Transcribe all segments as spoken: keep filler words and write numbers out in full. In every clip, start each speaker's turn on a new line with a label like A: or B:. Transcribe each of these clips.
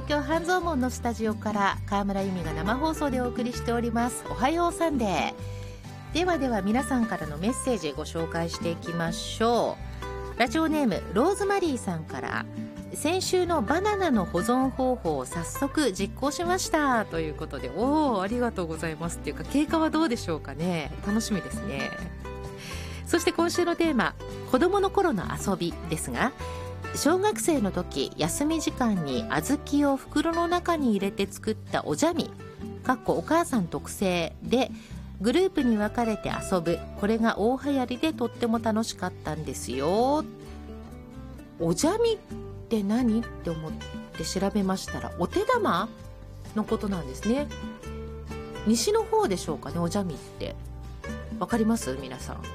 A: 京半蔵門のスタジオから川村由美が生放送でお送りしております。おはようサンデー。ではでは皆さんからのメッセージご紹介していきましょう。ラジオネームローズマリーさんから、先週のバナナの保存方法を早速実行しましたということで、おーありがとうございますっていうか、経過はどうでしょうかね。楽しみですね。そして今週のテーマ、子供の頃の遊びですが、小学生の時休み時間に小豆を袋の中に入れて作ったおじゃみかっこお母さん特製でグループに分かれて遊ぶ、これが大流行りでとっても楽しかったんですよ。おじゃみって何って思って調べましたら、お手玉のことなんですね。西の方でしょうかね、おじゃみってわかります皆さん。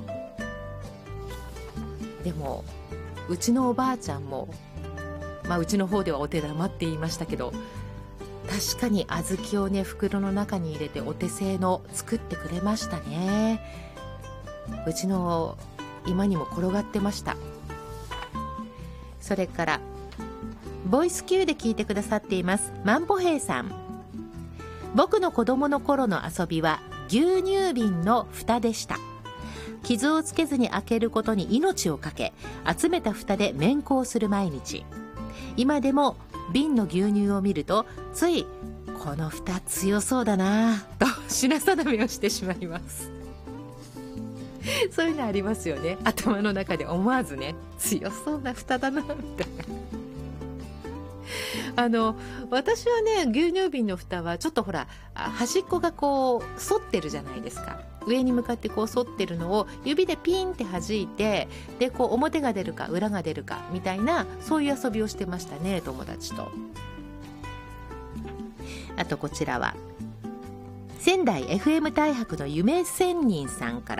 A: でもうちのおばあちゃんも、まあ、うちの方ではお手玉って言いましたけど、確かに小豆をね袋の中に入れてお手製の作ってくれましたね。うちの今にも転がってました。それからボイス Q で聞いてくださっていますマンボヘイさん。僕の子供の頃の遊びは牛乳瓶の蓋でした。傷をつけずに開けることに命をかけ、集めた蓋で面交する毎日。今でも瓶の牛乳を見るとついこの蓋強そうだなと品定めをしてしまいます。そういうのありますよね。頭の中で思わずね、強そうな蓋だなみたいな。あの私はね、牛乳瓶の蓋はちょっとほら端っこがこう反ってるじゃないですか。上に向かってこう反ってるのを指でピンって弾いて、でこう表が出るか裏が出るかみたいな、そういう遊びをしてましたね、友達と。あとこちらは仙台 エフエム 大白の夢仙人さんから、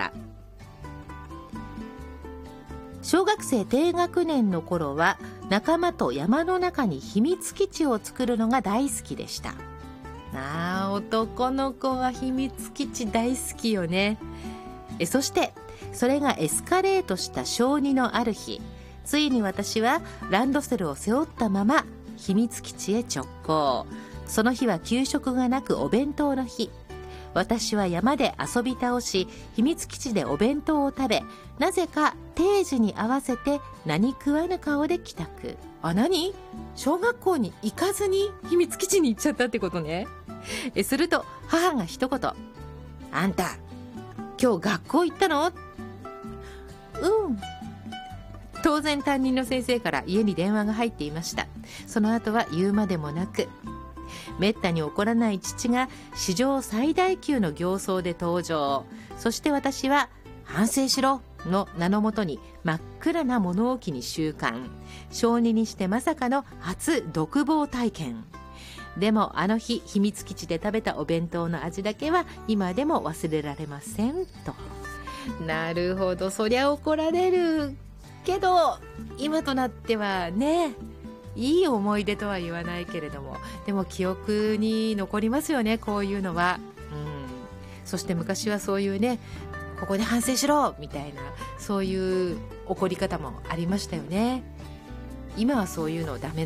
A: 小学生低学年の頃は仲間と山の中に秘密基地を作るのが大好きでした。あー、男の子は秘密基地大好きよね。えそしてそれがエスカレートした小にのある日、ついに私はランドセルを背負ったまま秘密基地へ直行。その日は給食がなくお弁当の日。私は山で遊び倒し、秘密基地でお弁当を食べ、なぜか定時に合わせて何食わぬ顔で帰宅。あ、何？小学校に行かずに秘密基地に行っちゃったってことね。えすると母が一言、あんた今日学校行ったの？うん。当然担任の先生から家に電話が入っていました。その後は言うまでもなく、めったに起こらない父が史上最大級の形相で登場。そして私は反省しろの名のもとに真っ暗な物置に収監。小ににしてまさかの初独房体験。でもあの日秘密基地で食べたお弁当の味だけは今でも忘れられませんと。なるほど、そりゃ怒られるけど今となってはね、いい思い出とは言わないけれども、でも記憶に残りますよね、こういうのは。うん、そして昔はそういうね、ここで反省しろみたいな、そういう怒り方もありましたよね。今はそういうのダメ